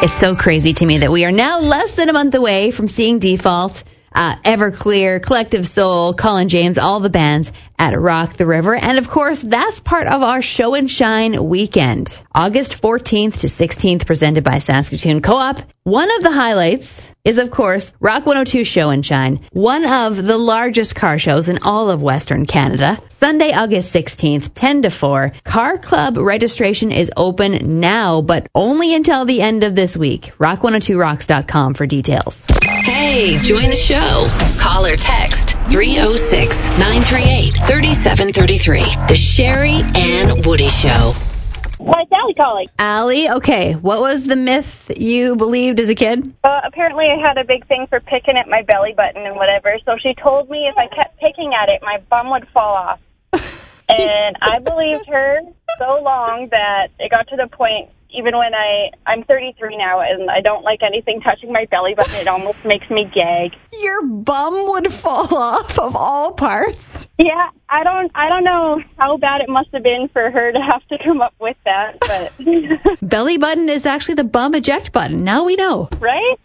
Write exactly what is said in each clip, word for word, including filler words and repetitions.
It's so crazy to me that we are now less than a month away from seeing Default, uh, Everclear, Collective Soul, Colin James, all the bands at Rock the River. And, of course, that's part of our Show and Shine weekend. August fourteenth to sixteenth, presented by Saskatoon Co-op. One of the highlights is, of course, Rock one oh two Show and Shine, one of the largest car shows in all of Western Canada. Sunday, August sixteenth, ten to four. Car Club registration is open now, but only until the end of this week. rock one oh two rocks dot com for details. Hey, join the show. Call or text three oh six, nine three eight, three seven three three. The Sherry and Woody Show. Well, it's Allie calling. Allie, okay, what was the myth you believed as a kid? Uh, apparently I had a big thing for picking at my belly button and whatever, so she told me if I kept picking at it, my bum would fall off. And I believed her so long that it got to the point, even when I, I'm thirty-three now, and I don't like anything touching my belly button. It almost makes me gag. Your bum would fall off of all parts? Yeah, I don't I don't know how bad it must have been for her to have to come up with that, but... Belly button is actually the bum eject button. Now we know. Right?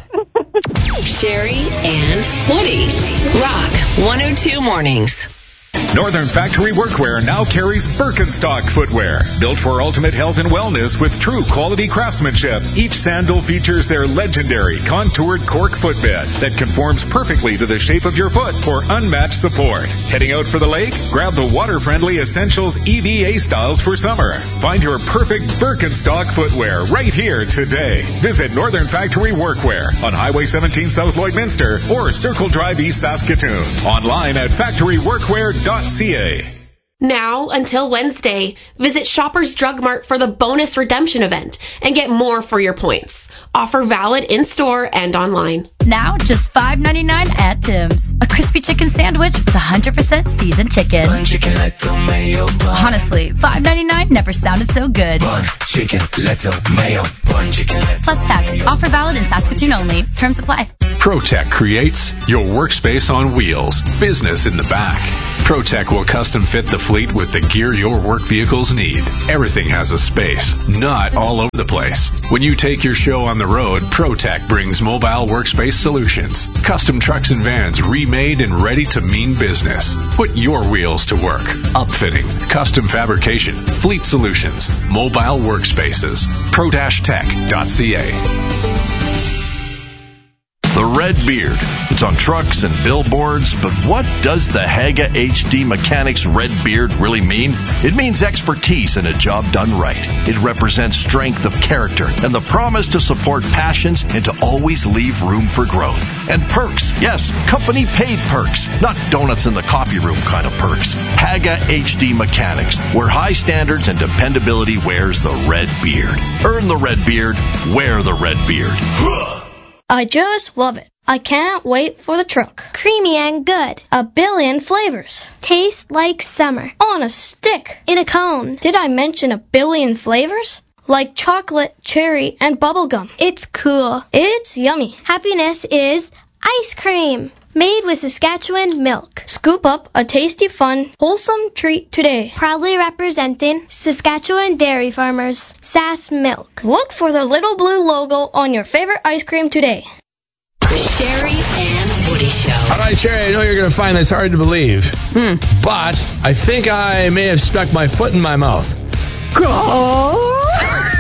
Sherry and Woody. Rock one oh two Mornings. Northern Factory Workwear now carries Birkenstock footwear, built for ultimate health and wellness with true quality craftsmanship. Each sandal features their legendary contoured cork footbed that conforms perfectly to the shape of your foot for unmatched support. Heading out for the lake? Grab the water-friendly Essentials E V A styles for summer. Find your perfect Birkenstock footwear right here today. Visit Northern Factory Workwear on Highway seventeen South Lloydminster or Circle Drive East Saskatoon. Online at factory workwear dot c a. Now until Wednesday, visit Shoppers Drug Mart for the bonus redemption event and get more for your points. Offer valid in-store and online. Now just five ninety-nine at Tim's. A crispy chicken sandwich with one hundred percent seasoned chicken. Bun chicken, lettuce, mayo, bun. Honestly, five ninety-nine never sounded so good. Bun chicken, lettuce, mayo, bun chicken, lettuce, plus tax. mayo. Offer valid in Saskatoon only. Terms apply. ProTech creates your workspace on wheels. Business in the back. ProTech will custom fit the fleet with the gear your work vehicles need. Everything has a space, not all over the place. When you take your show on the road, ProTech brings mobile workspace solutions. Custom trucks and vans remade and ready to mean business. Put your wheels to work. Upfitting, custom fabrication, fleet solutions, mobile workspaces. pro dash tech dot c a. The Red Beard. It's on trucks and billboards, but what does the Haga H D Mechanics Red Beard really mean? It means expertise and a job done right. It represents strength of character and the promise to support passions and to always leave room for growth. And perks. Yes, company paid perks, not donuts in the coffee room kind of perks. Haga H D Mechanics, where high standards and dependability wears the red beard. Earn the red beard, wear the red beard. I just love it. I can't wait for the truck. Creamy and good. A billion flavors. Tastes like summer. On a stick. In a cone. Did I mention a billion flavors? Like chocolate, cherry, and bubblegum. It's cool. It's yummy. Happiness is ice cream. Made with Saskatchewan milk. Scoop up a tasty, fun, wholesome treat today. Proudly representing Saskatchewan dairy farmers. Sass Milk. Look for the little blue logo on your favorite ice cream today. The Sherry and Woody Show. All right, Sherry, I know you're going to find this hard to believe, Hmm. but I think I may have stuck my foot in my mouth. Go!